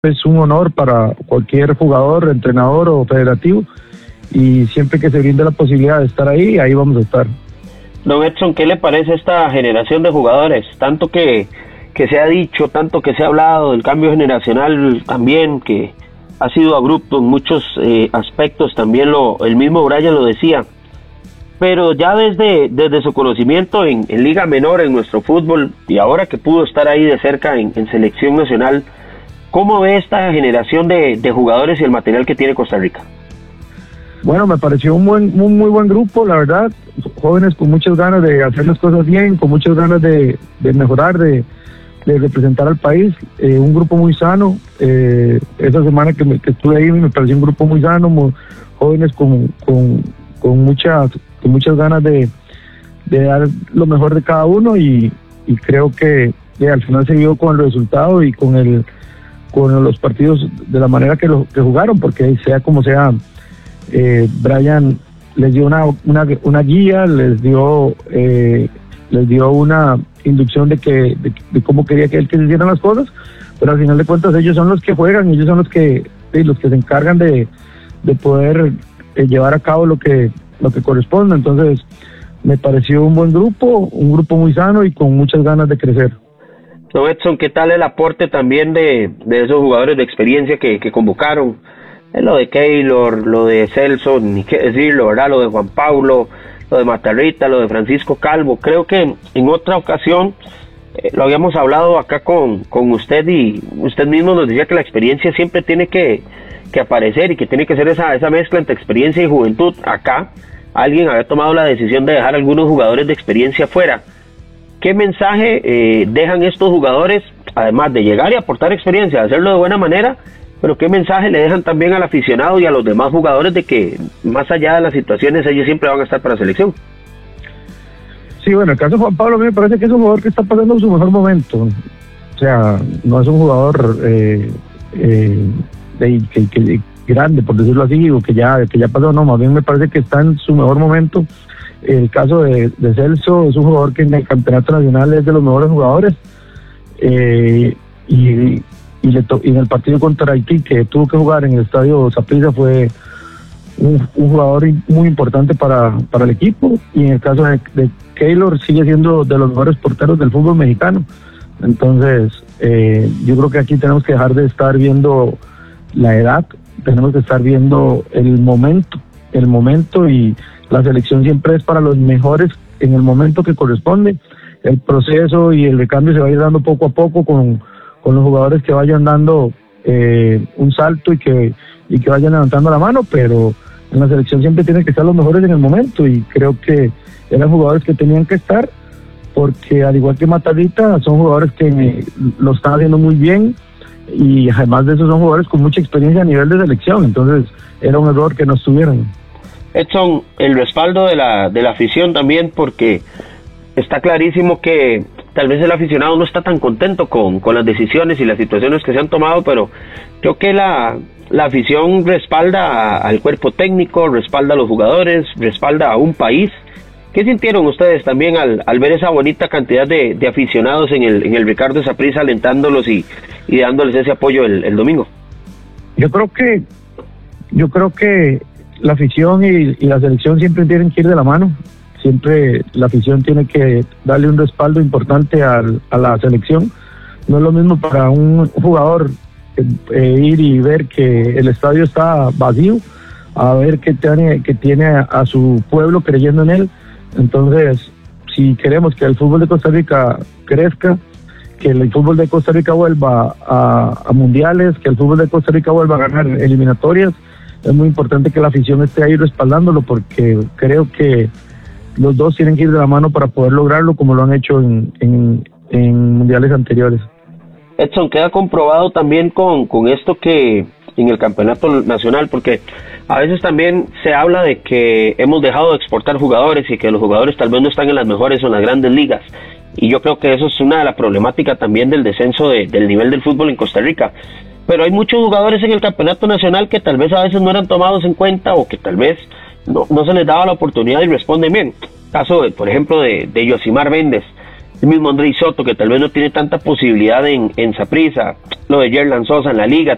Es un honor para cualquier jugador, entrenador o federativo, y siempre que se brinde la posibilidad de estar ahí vamos a estar. Don Edson, ¿qué le parece esta generación de jugadores? Tanto que se ha dicho, tanto que se ha hablado del cambio generacional también, que ha sido abrupto en muchos aspectos, también el mismo Brian lo decía, pero ya desde su conocimiento en Liga Menor, en nuestro fútbol, y ahora que pudo estar ahí de cerca en selección nacional, ¿cómo ve esta generación de jugadores y el material que tiene Costa Rica? Bueno, me pareció un muy buen grupo, la verdad, jóvenes con muchas ganas de hacer las cosas bien, con muchas ganas de mejorar, de representar al país, un grupo muy sano. Esa semana que estuve ahí me pareció un grupo muy sano, jóvenes con muchas ganas de dar lo mejor de cada uno, y creo que al final se vio con el resultado y con los partidos de la manera que jugaron, porque sea como sea, Brian les dio una guía, les dio una inducción de cómo quería que se hicieran las cosas, pero al final de cuentas ellos son los que juegan, ellos son los que se encargan de poder llevar a cabo lo que corresponde. Entonces me pareció un buen grupo, un grupo muy sano y con muchas ganas de crecer. Don Edson, ¿qué tal el aporte también de esos jugadores de experiencia que convocaron? Lo de Keylor, lo de Celso, ni qué decirlo, ¿verdad? Lo de Juan Pablo, lo de Matarrita, lo de Francisco Calvo. Creo que en otra ocasión lo habíamos hablado acá con usted, y usted mismo nos decía que la experiencia siempre tiene que aparecer, y que tiene que ser esa mezcla entre experiencia y juventud. Acá alguien había tomado la decisión de dejar algunos jugadores de experiencia fuera. ¿Qué mensaje dejan estos jugadores, además de llegar y aportar experiencia, de hacerlo de buena manera, pero qué mensaje le dejan también al aficionado y a los demás jugadores de que más allá de las situaciones ellos siempre van a estar para selección? Sí, bueno, el caso de Juan Pablo a mí me parece que es un jugador que está pasando su mejor momento. O sea, no es un jugador grande, por decirlo así, o que ya pasó, no, más bien me parece que está en su mejor momento. El caso de Celso es un jugador que en el campeonato nacional es de los mejores jugadores, y en el partido contra Haití, que tuvo que jugar en el estadio Saprissa, fue un jugador muy importante para el equipo. Y en el caso de Keylor, sigue siendo de los mejores porteros del fútbol mexicano. Entonces yo creo que aquí tenemos que dejar de estar viendo la edad, tenemos que estar viendo el momento, y la selección siempre es para los mejores en el momento que corresponde. El proceso y el recambio se va a ir dando poco a poco con los jugadores que vayan dando un salto y que vayan levantando la mano, pero en la selección siempre tienen que estar los mejores en el momento, y creo que eran jugadores que tenían que estar, porque al igual que Matarrita, son jugadores que lo están haciendo muy bien, y además de eso son jugadores con mucha experiencia a nivel de selección. Entonces era un error que no estuvieran. Edson, el respaldo de la afición también, porque está clarísimo que tal vez el aficionado no está tan contento con las decisiones y las situaciones que se han tomado, pero creo que la afición respalda al cuerpo técnico, respalda a los jugadores, respalda a un país. ¿Qué sintieron ustedes también al ver esa bonita cantidad de aficionados en el Ricardo Saprissa, alentándolos y dándoles ese apoyo el domingo? Yo creo que la afición y la selección siempre tienen que ir de la mano. Siempre la afición tiene que darle un respaldo importante a la selección. No es lo mismo para un jugador ir y ver que el estadio está vacío, a ver que tiene a su pueblo creyendo en él. Entonces, si queremos que el fútbol de Costa Rica crezca, que el fútbol de Costa Rica vuelva a mundiales, que el fútbol de Costa Rica vuelva a ganar eliminatorias, es muy importante que la afición esté ahí respaldándolo, porque creo que los dos tienen que ir de la mano para poder lograrlo, como lo han hecho en mundiales anteriores. Edson, queda comprobado también con esto que en el campeonato nacional, porque a veces también se habla de que hemos dejado de exportar jugadores y que los jugadores tal vez no están en las mejores o en las grandes ligas, y yo creo que eso es una de las problemáticas también del descenso del nivel del fútbol en Costa Rica. Pero hay muchos jugadores en el campeonato nacional que tal vez a veces no eran tomados en cuenta, o que tal vez no se les daba la oportunidad y responden bien. Caso, por ejemplo, de Yosimar Méndez, el mismo Andrés Soto, que tal vez no tiene tanta posibilidad en Saprissa, lo de Yerlan Sosa en la liga,